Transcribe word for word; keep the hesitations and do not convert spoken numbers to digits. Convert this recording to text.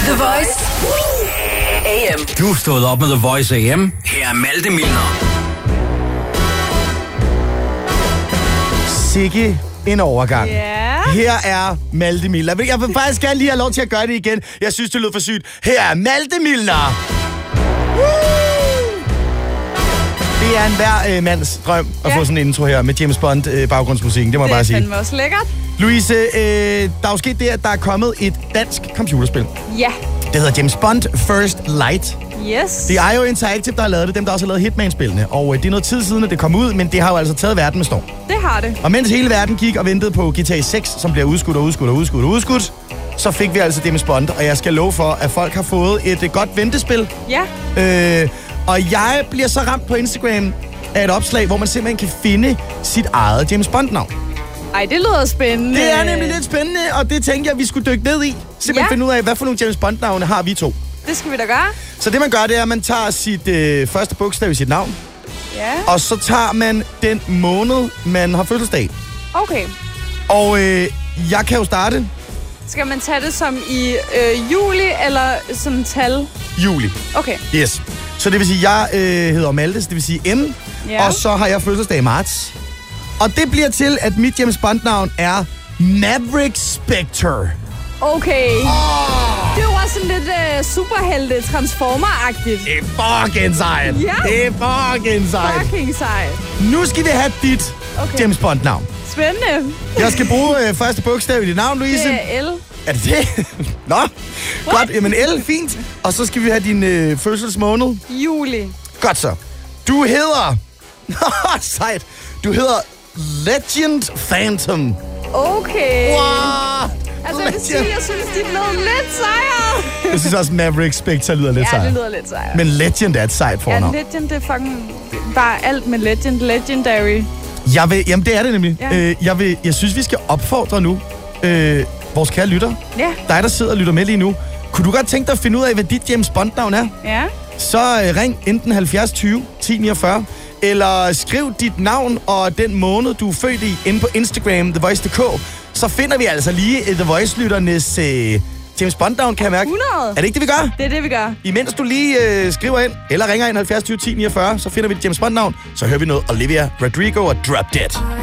The Voice A M. Du er stået op med The Voice A M. Her er Malte Milner. Sikke en overgang. Ja. Her er Malte Milner. Jeg vil faktisk gerne lige have lov til at gøre det igen. Jeg synes, det lød for sygt. Her er Malte Milner. Det er en hver øh, mands drøm at Ja. få sådan en intro her med James Bond øh, baggrundsmusikken. Det må jeg bare Det er sige. fandme også lækkert. Louise, øh, der er jo sket det, at der er kommet et dansk computerspil. Ja. Det hedder James Bond First Light. Yes. Det er jo Interactive, der har lavet det. Dem, der også har lavet Hitman-spillene. Og øh, det er noget tid siden, at det kom ud, men det har jo altså taget verden med storm. Det har det. Og mens hele verden gik og ventede på G T A seks, som bliver udskudt og udskudt og udskudt og udskudt, så fik vi altså James Bond. Og jeg skal love for, at folk har fået et øh, godt ventespil. Ja. Øh, og jeg bliver så ramt på Instagram af et opslag, hvor man simpelthen kan finde sit eget James Bond-navn. Ej, det lyder spændende. Det er nemlig lidt spændende, og det tænkte jeg, vi skulle dykke ned i. Simpelthen Ja. finde ud af, hvad for nogle James Bond-navne har vi to. Det skal vi da gøre. Så det man gør, det er, at man tager sit øh, første bogstav i sit navn, Ja. og så tager man den måned, man har fødselsdag. Okay. Og øh, jeg kan jo starte Skal man tage det som i øh, juli, eller som tal? juli. Okay. Yes. Så det vil sige, at jeg øh, hedder Malte, så det vil sige M, Ja. og så har jeg fødselsdag i marts. Og det bliver til, at mit James Bond-navn er Maverick Spectre. Okay. Oh. Det er jo også sådan lidt øh, superhelte transformer-agtigt. Det er fucking sejt. Ja. Det er fucking sejt. Fucking sejt. Nu skal vi have dit Okay. James Bond-navn. Spændende. Jeg skal bruge øh, første bogstav i dit navn, Louise. Det er L. Er det det? Nå, godt. Jamen L, fint. Og så skal vi have din øh, fødselsmåned. Juli. Godt så. Du hedder... Sejt. Du hedder Legend Phantom. Okay. Wow. Altså, jeg vil sige, jeg synes, de lød lidt sejere. Jeg synes også, Maverick Spectre lyder lidt Ja, sejt. det lyder lidt sejere. Men Legend er et sejt Ja, fornavn. Legend, det er fucking bare alt med Legend. Legendary. Jeg vil, jamen, det er det nemlig. Ja. Øh, jeg, vil, jeg synes, vi skal opfordre nu øh, vores kære lytter. Ja. Dig, der sidder og lytter med lige nu. Kunne du godt tænke dig at finde ud af, hvad dit James Bond-navn er? Ja. Så øh, ring enten halvfjerds tyve ti niogfyrre, eller skriv dit navn og den måned, du er født i, inde på Instagram, the voice punktum d k. Så finder vi altså lige The Voice-lytternes øh, James Bond-navn, kan jeg mærke. hundrede. Er det ikke det, vi gør? Det er det, vi gør. Imens du lige øh, skriver ind, eller ringer ind halvfjerds tyve ti niogfyrre, så finder vi dit James Bond-navn. Så hører vi noget Olivia Rodrigo og Drop Dead.